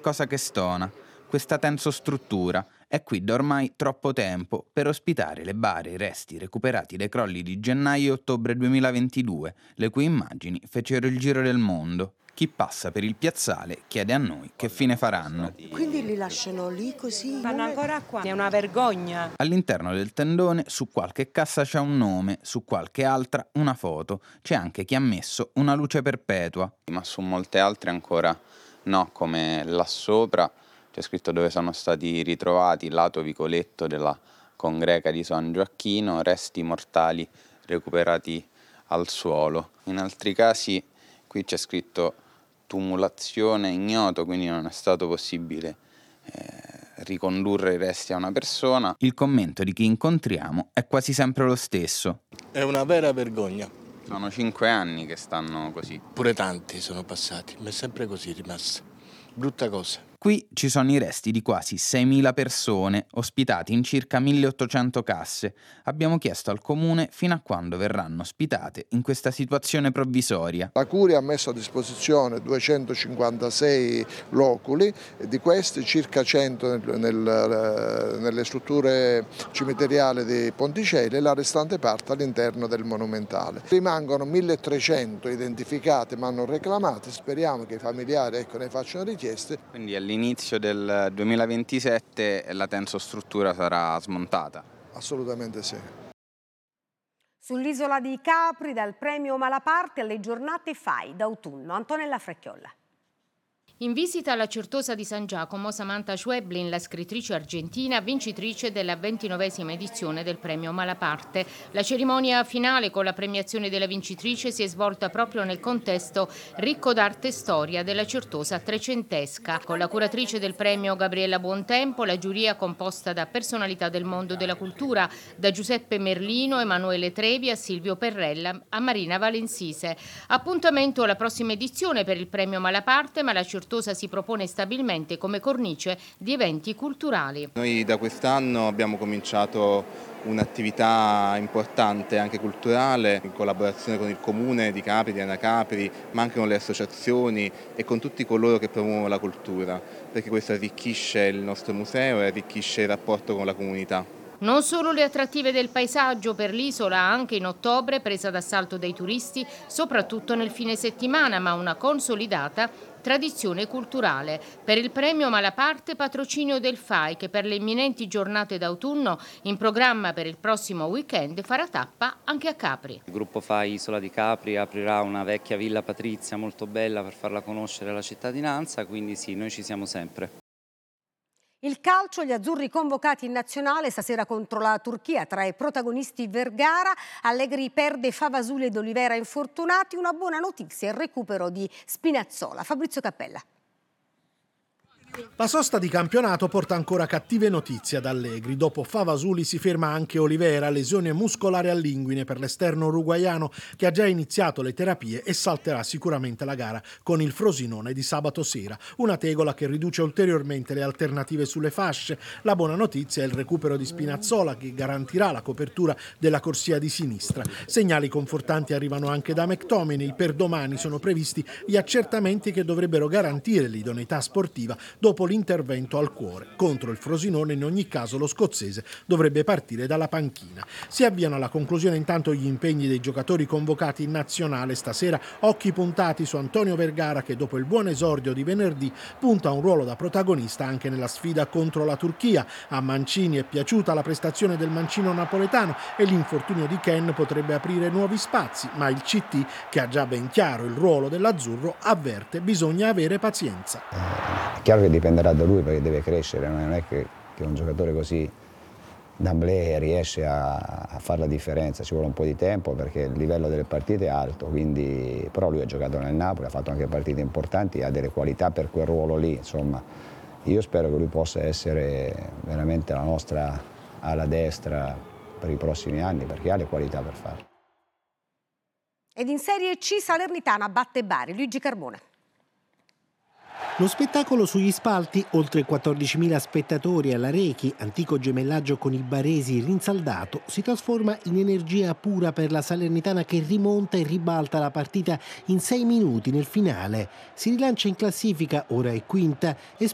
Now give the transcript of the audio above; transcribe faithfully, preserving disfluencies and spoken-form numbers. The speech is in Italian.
qualcosa che stona. Questa tensostruttura è qui da ormai troppo tempo per ospitare le bare e i resti recuperati dai crolli di gennaio e ottobre duemilaventidue, le cui immagini fecero il giro del mondo. Chi passa per il piazzale chiede a noi che fine faranno. Quindi li lasciano lì così? Vanno ancora qua, è una vergogna. All'interno del tendone su qualche cassa c'è un nome, su qualche altra una foto. C'è anche chi ha messo una luce perpetua. Ma su molte altre ancora no, come là sopra c'è scritto dove sono stati ritrovati, lato vicoletto della congrega di San Gioacchino, resti mortali recuperati al suolo. In altri casi qui c'è scritto tumulazione ignoto, quindi non è stato possibile eh, ricondurre i resti a una persona. Il commento di chi incontriamo è quasi sempre lo stesso. È una vera vergogna. Sono cinque anni che stanno così. Pure tanti sono passati, ma è sempre così rimasto. Brutta cosa. Qui ci sono i resti di quasi seimila persone, ospitati in circa milleottocento casse. Abbiamo chiesto al comune fino a quando verranno ospitate in questa situazione provvisoria. La Curia ha messo a disposizione duecentocinquantasei loculi, e di questi circa cento nel, nel, nelle strutture cimiteriali di Ponticelli e la restante parte all'interno del monumentale. Rimangono milletrecento identificati ma non reclamati, speriamo che i familiari ecco, ne facciano richieste. Quindi all'inizio del duemilaventisette la tensostruttura sarà smontata? Assolutamente sì. Sull'isola di Capri, dal premio Malaparte alle giornate F A I d'autunno. Antonella Frecchiolla. In visita alla Certosa di San Giacomo, Samantha Schweblin, la scrittrice argentina, vincitrice della ventinovesima edizione del premio Malaparte. La cerimonia finale con la premiazione della vincitrice si è svolta proprio nel contesto ricco d'arte e storia della Certosa trecentesca. Con la curatrice del premio Gabriella Buontempo, la giuria composta da personalità del mondo della cultura, da Giuseppe Merlino, Emanuele Trevi a Silvio Perrella a Marina Valensise. Appuntamento alla prossima edizione per il premio Malaparte, ma la Certosa si propone stabilmente come cornice di eventi culturali. Noi da quest'anno abbiamo cominciato un'attività importante anche culturale in collaborazione con il comune di Capri, di Ana Capri, ma anche con le associazioni e con tutti coloro che promuovono la cultura, perché questo arricchisce il nostro museo e arricchisce il rapporto con la comunità. Non solo le attrattive del paesaggio per l'isola, anche in ottobre presa d'assalto dai turisti, soprattutto nel fine settimana, ma una consolidata tradizione culturale. Per il premio Malaparte, patrocinio del F A I, che per le imminenti giornate d'autunno in programma per il prossimo weekend farà tappa anche a Capri. Il gruppo F A I Isola di Capri aprirà una vecchia villa patrizia molto bella per farla conoscere alla cittadinanza, quindi sì, noi ci siamo sempre. Il calcio, gli azzurri convocati in nazionale stasera contro la Turchia. Tra i protagonisti Vergara, Allegri perde Favasuli ed Olivera infortunati. Una buona notizia, il recupero di Spinazzola. Fabrizio Cappella. La sosta di campionato porta ancora cattive notizie ad Allegri. Dopo Favasuli si ferma anche Olivera, lesione muscolare all'inguine per l'esterno uruguaiano che ha già iniziato le terapie e salterà sicuramente la gara con il Frosinone di sabato sera. Una tegola che riduce ulteriormente le alternative sulle fasce. La buona notizia è il recupero di Spinazzola che garantirà la copertura della corsia di sinistra. Segnali confortanti arrivano anche da McTominay. Per domani sono previsti gli accertamenti che dovrebbero garantire l'idoneità sportiva dopo l'intervento al cuore. Contro il Frosinone in ogni caso lo scozzese dovrebbe partire dalla panchina. Si avviano alla conclusione intanto gli impegni dei giocatori convocati in nazionale. Stasera occhi puntati su Antonio Vergara che dopo il buon esordio di venerdì punta a un ruolo da protagonista anche nella sfida contro la Turchia. A Mancini è piaciuta la prestazione del mancino napoletano e l'infortunio di Ken potrebbe aprire nuovi spazi, ma il C T, che ha già ben chiaro il ruolo dell'azzurro, avverte bisogna avere pazienza. È chiaro che dipenderà da lui perché deve crescere, non è che, che un giocatore così d'amblè riesce a, a fare la differenza, ci vuole un po' di tempo perché il livello delle partite è alto, quindi, però lui ha giocato nel Napoli, ha fatto anche partite importanti, ha delle qualità per quel ruolo lì, insomma io spero che lui possa essere veramente la nostra ala destra per i prossimi anni perché ha le qualità per farlo. Ed in Serie C Salernitana batte Bari, Luigi Carbone. Lo spettacolo sugli spalti, oltre quattordicimila spettatori alla Rechi, antico gemellaggio con i baresi rinsaldato, si trasforma in energia pura per la Salernitana che rimonta e ribalta la partita in sei minuti nel finale. Si rilancia in classifica, ora è quinta, e